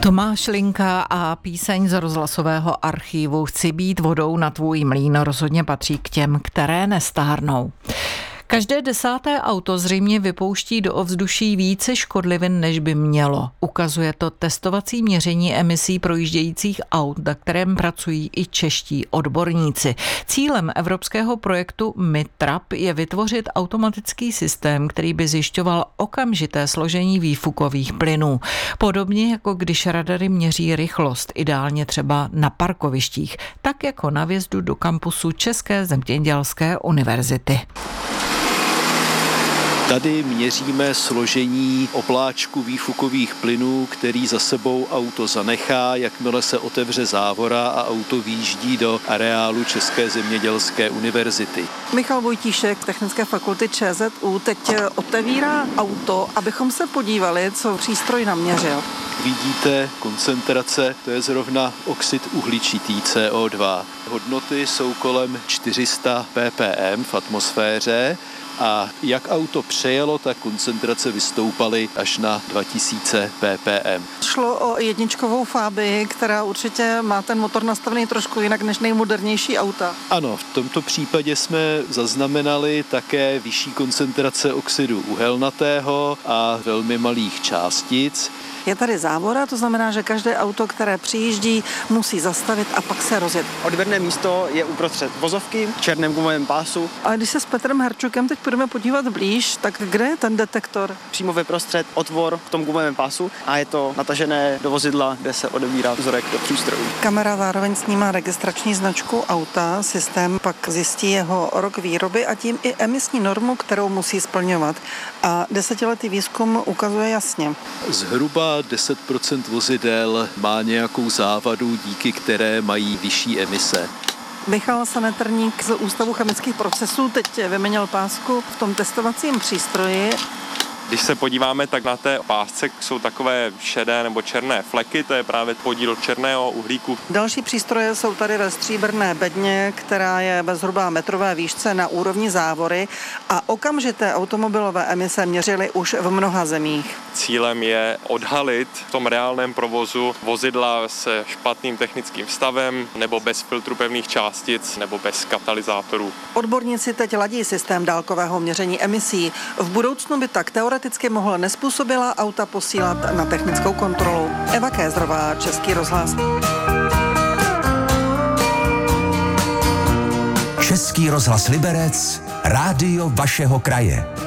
Tomáš Linka a píseň z rozhlasového archívu Chci být vodou na tvůj mlýn rozhodně patří k těm, které nestárnou. Každé 10. auto zřejmě vypouští do ovzduší více škodlivin, než by mělo. Ukazuje to testovací měření emisí projíždějících aut, na kterém pracují i čeští odborníci. Cílem evropského projektu MITRAP je vytvořit automatický systém, který by zjišťoval okamžité složení výfukových plynů. Podobně jako když radary měří rychlost, ideálně třeba na parkovištích, tak jako na vjezdu do kampusu České zemědělské univerzity. Tady měříme složení obláčku výfukových plynů, který za sebou auto zanechá, jakmile se otevře závora a auto výjíždí do areálu České zemědělské univerzity. Michal Vojtíšek, Technické fakulty ČZU, teď otevírá auto, abychom se podívali, co přístroj naměřil. Vidíte koncentrace, to je zrovna oxid uhličitý CO2. Hodnoty jsou kolem 400 ppm v atmosféře. A jak auto přejelo, tak koncentrace vystoupaly až na 2000 ppm. Šlo o jedničkovou Fabii, která určitě má ten motor nastavený trošku jinak než nejmodernější auta. Ano, v tomto případě jsme zaznamenali také vyšší koncentrace oxidu uhelnatého a velmi malých částic. Je tady závora, to znamená, že každé auto, které přijíždí, musí zastavit a pak se rozjet. Odběrné místo je uprostřed vozovky v černém gumovém pásu. A když se s Petrem Herčukem teď budeme podívat blíž, tak kde je ten detektor? Přímo vyprostřed otvor v tom gumovém pásu a je to natažené do vozidla, kde se odebírá vzorek do přístrojů. Kamera zároveň snímá registrační značku auta, systém pak zjistí jeho rok výroby a tím i emisní normu, kterou musí splňovat. A 10letý výzkum ukazuje jasně. Zhruba 10% vozidel má nějakou závadu, díky které mají vyšší emise. Michal Sanetrník z Ústavu chemických procesů teď vyměnil pásku v tom testovacím přístroji. Když se podíváme, tak na té pásce jsou takové šedé nebo černé fleky, to je právě podíl černého uhlíku. Další přístroje jsou tady ve stříbrné bedně, která je ve zhruba metrové výšce na úrovni závory a okamžité automobilové emise měřily už v mnoha zemích. Cílem je odhalit v tom reálném provozu vozidla se špatným technickým stavem nebo bez filtru pevných částic nebo bez katalyzátorů. Odborníci teď ladí systém dálkového měření emisí. V budoucnu by tak teoreticky mohla nezpůsobilá auta posílat na technickou kontrolu. Eva Kézrová, Český rozhlas. Český rozhlas Liberec, rádio vašeho kraje.